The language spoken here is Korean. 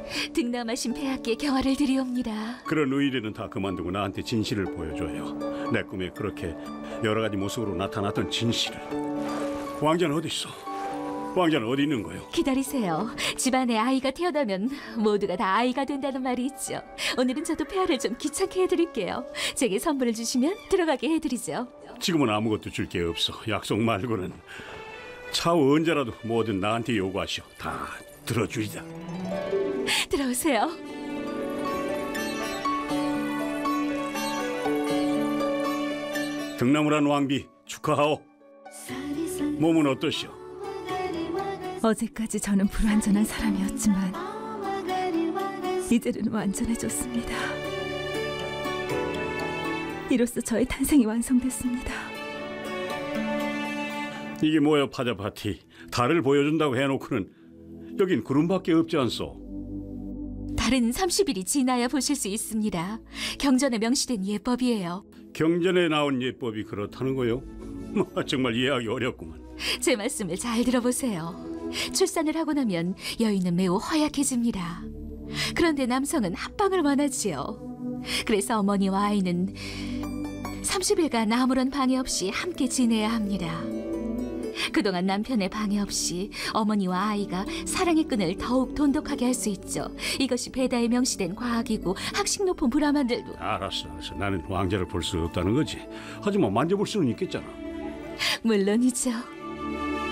등남하신 폐하께 경화를 드리옵니다. 그런 의뢰는 다 그만두고 나한테 진실을 보여줘요. 내 꿈에 그렇게 여러 가지 모습으로 나타났던 진실을. 왕자는 어디 있어? 왕자는 어디 있는 거요? 기다리세요. 집안에 아이가 태어나면 모두가 다 아이가 된다는 말이 있죠. 오늘은 저도 폐하를 좀 귀찮게 해드릴게요. 제게 선물을 주시면 들어가게 해드리죠. 지금은 아무것도 줄 게 없어. 약속 말고는. 차후 언제라도 뭐든 나한테 요구하시오. 다 들어주리다. 들어오세요. 등나무란 왕비 축하하오. 몸은 어떠시오? 어제까지 저는 불완전한 사람이었지만 이제는 완전해졌습니다. 이로써 저의 탄생이 완성됐습니다. 이게 뭐야, 파자 파티. 달을 보여준다고 해놓고는 여긴 구름밖에 없지 않소? 달은 30일이 지나야 보실 수 있습니다. 경전에 명시된 예법이에요. 경전에 나온 예법이 그렇다는 거요? 정말 이해하기 어렵구만. 제 말씀을 잘 들어보세요. 출산을 하고 나면 여인은 매우 허약해집니다. 그런데 남성은 합방을 원하지요. 그래서 어머니와 아이는 30일간 아무런 방해 없이 함께 지내야 합니다. 그동안 남편의 방해 없이 어머니와 아이가 사랑의 끈을 더욱 돈독하게 할 수 있죠. 이것이 베다에 명시된 과학이고 학식 높은 브라만들도. 알았어. 나는 왕자를 볼 수 없다는 거지. 하지만 만져볼 수는 있겠잖아. 물론이죠.